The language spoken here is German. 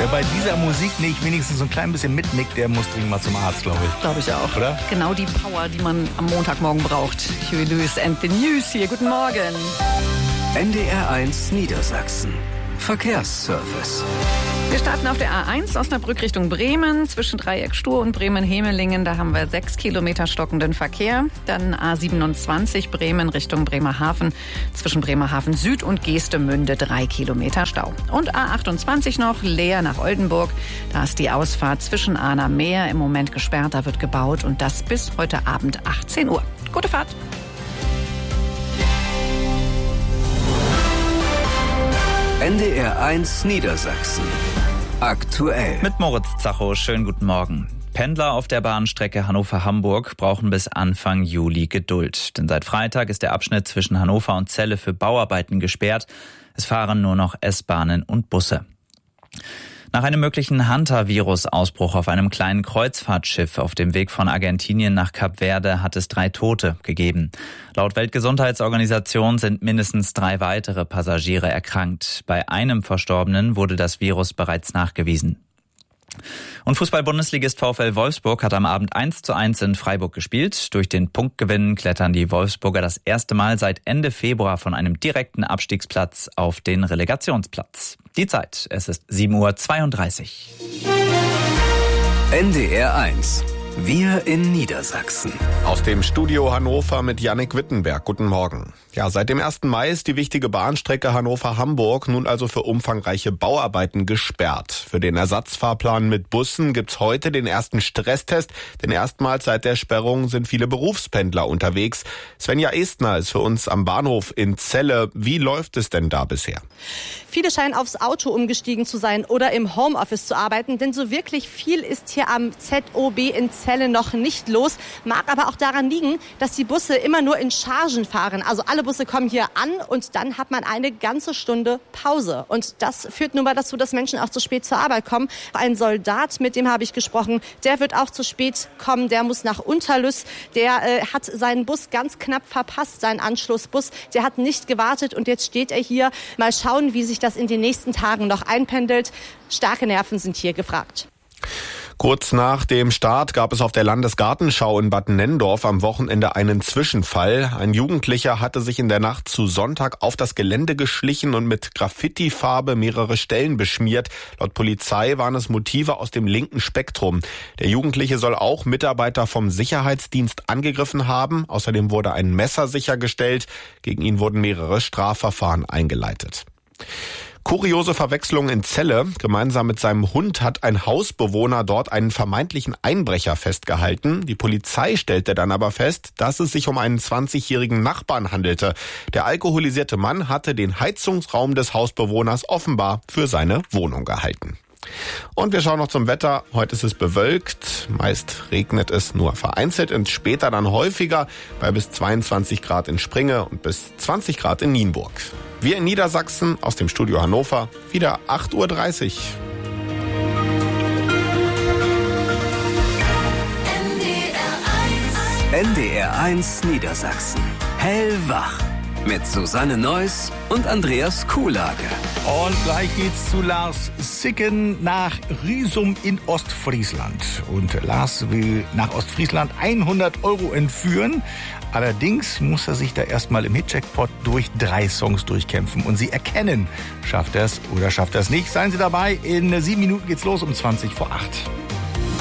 Wer bei dieser Musik nicht wenigstens so ein klein bisschen mitnickt, der muss dringend mal zum Arzt, glaube ich. Glaube ich auch. Oder? Genau die Power, die man am Montagmorgen braucht. Huey Lewis and the News hier. Guten Morgen. NDR 1 Niedersachsen. Verkehrsservice. Wir starten auf der A1 Osnabrück Richtung Bremen. Zwischen Dreieck Stur und Bremen-Hemelingen, da haben wir 6 Kilometer stockenden Verkehr. Dann A27 Bremen Richtung Bremerhaven. Zwischen Bremerhaven Süd und Geestemünde 3 Kilometer Stau. Und A28 noch, Leer nach Oldenburg. Da ist die Ausfahrt zwischen Ahner Meer im Moment gesperrt. Da wird gebaut und das bis heute Abend 18 Uhr. Gute Fahrt. NDR 1 Niedersachsen. Aktuell. Mit Moritz Zacho, schönen guten Morgen. Pendler auf der Bahnstrecke Hannover-Hamburg brauchen bis Anfang Juli Geduld. Denn seit Freitag ist der Abschnitt zwischen Hannover und Celle für Bauarbeiten gesperrt. Es fahren nur noch S-Bahnen und Busse. Nach einem möglichen Hunter-Virus-Ausbruch auf einem kleinen Kreuzfahrtschiff auf dem Weg von Argentinien nach Kap Verde hat es 3 Tote gegeben. Laut Weltgesundheitsorganisation sind mindestens 3 weitere Passagiere erkrankt. Bei einem Verstorbenen wurde das Virus bereits nachgewiesen. Und Fußball-Bundesligist VfL Wolfsburg hat am Abend 1:1 in Freiburg gespielt. Durch den Punktgewinn klettern die Wolfsburger das erste Mal seit Ende Februar von einem direkten Abstiegsplatz auf den Relegationsplatz. Die Zeit, es ist 7:32 Uhr. NDR 1. Wir in Niedersachsen. Aus dem Studio Hannover mit Jannik Wittenberg. Guten Morgen. Ja, seit dem 1. Mai ist die wichtige Bahnstrecke Hannover-Hamburg nun also für umfangreiche Bauarbeiten gesperrt. Für den Ersatzfahrplan mit Bussen gibt's heute den ersten Stresstest, denn erstmals seit der Sperrung sind viele Berufspendler unterwegs. Svenja Estner ist für uns am Bahnhof in Celle. Wie läuft es denn da bisher? Viele scheinen aufs Auto umgestiegen zu sein oder im Homeoffice zu arbeiten, denn so wirklich viel ist hier am ZOB in Celle noch nicht los. Mag aber auch daran liegen, dass die Busse immer nur in Chargen fahren. Also alle Busse kommen hier an und dann hat man eine ganze Stunde Pause. Und das führt nun mal dazu, dass Menschen auch zu spät zur Arbeit kommen. Ein Soldat, mit dem habe ich gesprochen, der wird auch zu spät kommen. Der muss nach Unterlüss. Der hat seinen Bus ganz knapp verpasst, seinen Anschlussbus. Der hat nicht gewartet und jetzt steht er hier. Mal schauen, wie sich das in den nächsten Tagen noch einpendelt. Starke Nerven sind hier gefragt. Kurz nach dem Start gab es auf der Landesgartenschau in Bad Nenndorf am Wochenende einen Zwischenfall. Ein Jugendlicher hatte sich in der Nacht zu Sonntag auf das Gelände geschlichen und mit Graffiti-Farbe mehrere Stellen beschmiert. Laut Polizei waren es Motive aus dem linken Spektrum. Der Jugendliche soll auch Mitarbeiter vom Sicherheitsdienst angegriffen haben. Außerdem wurde ein Messer sichergestellt. Gegen ihn wurden mehrere Strafverfahren eingeleitet. Kuriose Verwechslung in Celle. Gemeinsam mit seinem Hund hat ein Hausbewohner dort einen vermeintlichen Einbrecher festgehalten. Die Polizei stellte dann aber fest, dass es sich um einen 20-jährigen Nachbarn handelte. Der alkoholisierte Mann hatte den Heizungsraum des Hausbewohners offenbar für seine Wohnung gehalten. Und wir schauen noch zum Wetter. Heute ist es bewölkt. Meist regnet es nur vereinzelt und später dann häufiger bei bis 22 Grad in Springe und bis 20 Grad in Nienburg. Wir in Niedersachsen aus dem Studio Hannover, wieder 8:30 Uhr. NDR 1 Niedersachsen. Hellwach. Mit Susanne Neuss und Andreas Kuhlage. Und gleich geht's zu Lars Sicken nach Rüsum in Ostfriesland. Und Lars will nach Ostfriesland 100 € entführen. Allerdings muss er sich da erstmal im Hit-Jackpot durch 3 Songs durchkämpfen und sie erkennen. Schafft er es oder schafft er es nicht? Seien Sie dabei. In 7 Minuten geht's los um 7:20.